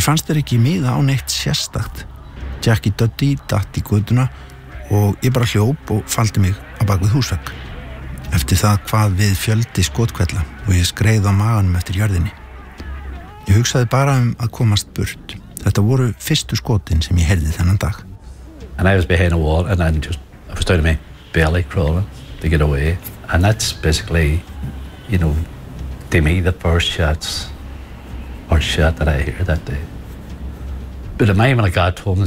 Mér fannst þeir ekki miða á neitt sérstakt. Jackie Duddy datt í götuna og ég bara hljóp og faldi mig á bak við húsvegg. Eftir það hvað við fjöldi skotkvella og ég skreið á maganum eftir jörðinni. Ég hugsaði bara að komast burt. Þetta voru fyrstu skotin sem ég heyrði þennan dag. And I was behind a wall and then I was down to my belly crawling to get away. And that's basically, to me, the first shot that I hear that day. But the moment when I got home,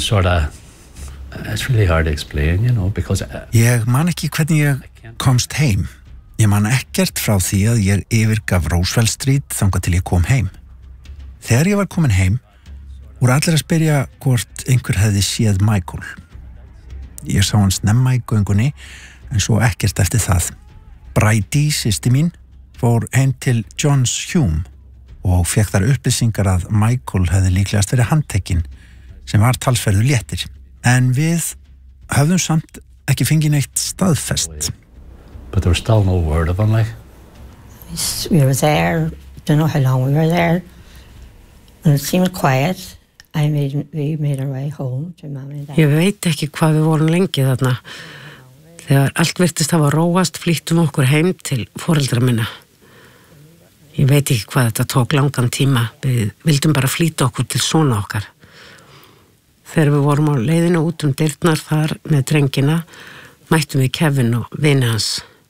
it's really hard to explain, because... Ég man ekki hvernig ég komst heim. Ég man ekkert frá því að ég yfirgaf Roosevelt Street þangað til ég kom heim. Þegar ég var komin heim, voru allir að spyrja hvort einhver hefði séð Michael. Ég sá hann snemma í göngunni, en svo ekkert eftir það. Bridie, systir mín, fór heim til Johns Hume og fékk þar upplýsingar að Michael hefði líklegast verið handtekinn, sem var talsverður léttir. En við höfðum samt ekki fengið neitt staðfest. But there was still no word of him, like. We were there, don't know how long we were there, and it seemed quiet. We made our way home to Mommy and Dad. Ég veit ekki hvað við vorum lengi þarna. Þegar allt virtist hafa róast, flýttum okkur heim til foreldra minna. Ég veit ekki hvað þetta tók langan tíma. Við vildum bara flýta okkur til sona okkar. Þegar við vorum á leiðinu út dyrnar þar með drengina, mættum við Kevin og vini hans.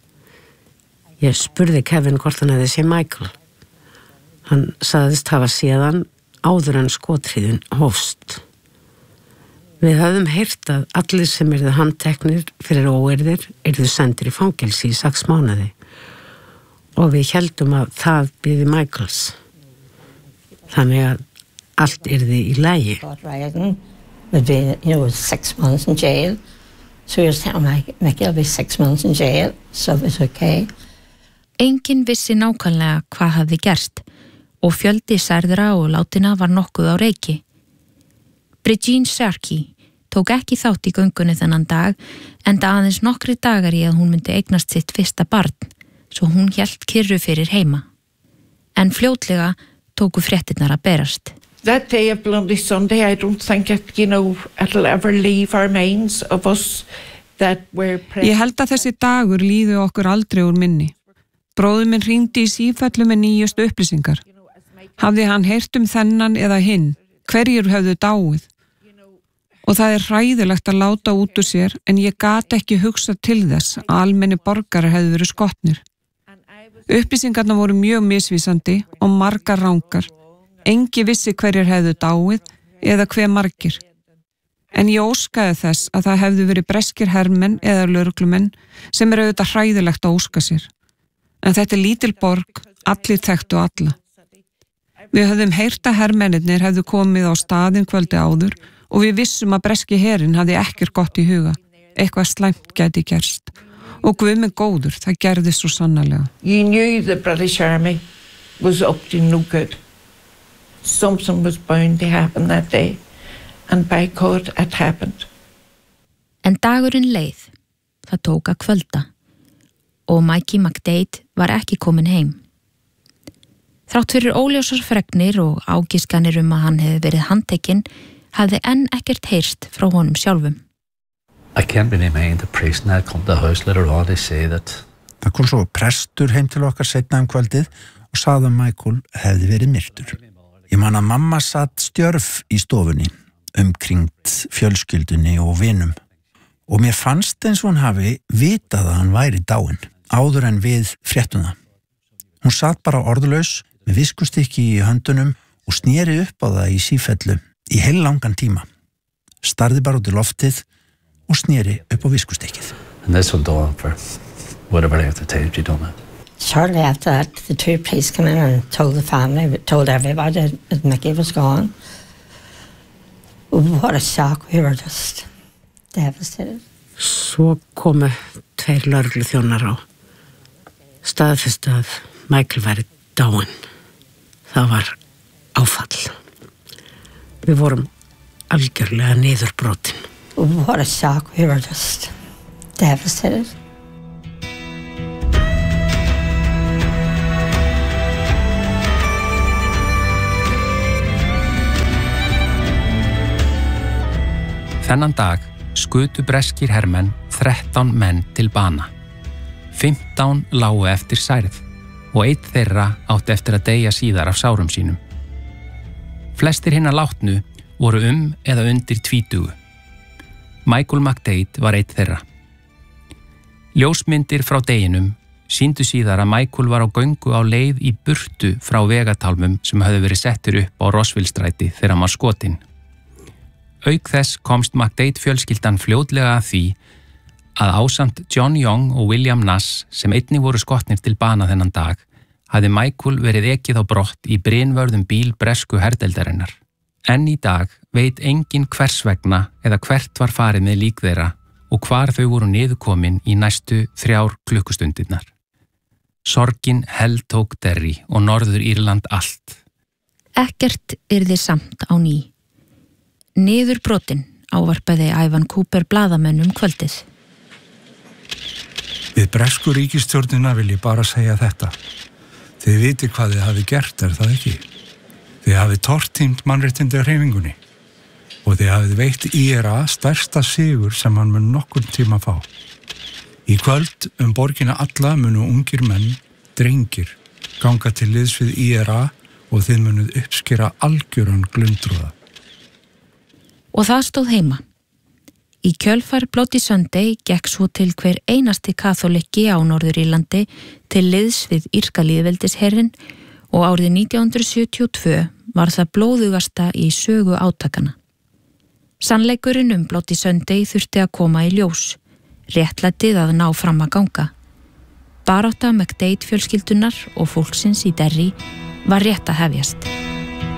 Ég spurði Kevin hvort hann hefði séð Michael. Hann sagðist hafa séð hann áður en skothríðin hófst. Við höfðum heyrt að allir sem yrðu handteknir fyrir óeirðir yrðu sendir í fangelsi í 6 mánuði og við héldum að það byði Michaels. Þannig að allt yrði í lagi. Would be, 6 months in jail. So we were saying, Michael will be 6 months in jail, so it was okay. Enginn vissi nákvæmlega hvað hafði gerst og fjöldi særðra og látinna var nokkuð á reiki. Brigitte Sharkey tók ekki þátt í göngunni þennan dag enda aðeins nokkri dagar í að hún myndi eignast sitt fyrsta barn, svo hún hélt kyrru fyrir heima. En fljótlega tóku fréttirnar að berast. That day of Bloody Sunday, I don't think it'll ever leave our minds of us that we're... Ég held að þessi dagur líði okkur aldrei úr minni. Bróðir minn hringdi í sífellu með nýjustu upplýsingar. Hafði hann heyrt þennan eða hinn, hverjir höfðu dáið. Og það hræðilegt að láta út úr sér, en ég gat ekki hugsað til þess að almenni borgarar hefðu verið skotnir. Upplýsingarna voru mjög misvísandi og margar rangar. Engi vissi hverjir hefðu dáið eða hve margir. En ég óskaði þess að það hefðu verið breskir hermenn eða lögreglumenn sem auðvitað hræðilegt að óska sér. En þetta lítil borg, allir þekktu alla. Við höfðum heyrt að hermennirnir hefðu komið á staðinn kvöldi áður og við vissum að breski herinn hafði ekkert gott í huga. Eitthvað slæmt gæti gerst. Og Guð minn góður, það gerðist svo sannarlega. You knew the British Army was up to no good. Something was bound to happen that day, and by God, it happened. En dagurinn leið, það tók að kvölda, og Mikey McDade var ekki komin heim. Þrátt fyrir óljósar fregnir og ágiskanir að hann hefði verið handtekinn, hafði enn ekkert heyrst frá honum sjálfum. I can't really mind the priest that come to the house later on to say that. Það kom svo prestur heim til okkar seinna kvöldið og sagði að Michael hefði verið myrtur. Ég man að mamma satt stjörf í stofunni, umkringt fjölskyldunni og vinum. Og mér fannst eins og hún hafi vitað að hann væri dáinn, áður en við fréttum það. Hún satt bara orðlaus með viskustykki í höndunum og sneri upp á það í sífellu í heillangan tíma. Starði bara út í loftið og sneri upp á viskustykkið. And this went on for whatever length of time you done it. Shortly after that, the 2 police came in and told the family, told everybody that Mickey was gone. What a shock, we were just devastated. Svo komu 2 lögregluþjónar á staðfestu að Michael væri dáinn. Það var áfall. Við vorum algjörlega niðurbrotin. What a shock, we were just devastated. Þennan dag skutu breskir hermenn 13 menn til bana. 15 lágu eftir særð og einn þeirra átti eftir að deyja síðar af sárum sínum. Flestir hinna látnu voru eða undir 20. Michael McDade var einn þeirra. Ljósmyndir frá deginum sýndu síðar að Michael var á göngu á leið í burtu frá vegatálmum sem höfðu verið settir upp á Rossville-stræti þegar hann var skotinn. Auk þess komst McDade fjölskyldan fljótlega að því að ásamt John Young og William Nass sem einnig voru skotnir til bana þennan dag hafði Michael verið ekið á brott í brynvörðum bíl bresku herdeildarinnar. Enn í dag veit enginn hvers vegna eða hvert var farið með lík þeirra og hvar þau voru niðurkomin í næstu 3 klukkustundirnar. Sorgin heltók Derry og Norður Írland allt. Ekkert yrði samt á ný. Niðurbrotin ávarpaði Ivan Cooper blaðamönnum kvöldið. Við bresku ríkisstjórnina vil ég bara segja þetta. Þið viti hvað þið hafi gert, það ekki? Þið hafi tortímt mannréttindahreyfingunni og þið hafið veitt IRA stærsta sigur sem hann mun nokkurn tíma fá. Í kvöld borgina alla munu ungir menn, drengir, ganga til liðs við IRA og þið munuð uppskera algjöran glundrúða. Og það stóð heima. Í kjölfar Bloody Sunday gekk svo til hver einasti kaþólikki á Norður Írlandi til liðs við írska lýðveldisherinn og árið 1972 var það blóðugasta í sögu átakana. Sannleikurinn Bloody Sunday þurfti að koma í ljós, réttlætið að ná fram að ganga. Barátta McDade fjölskyldunar og fólksins í Derry var rétt að hefjast.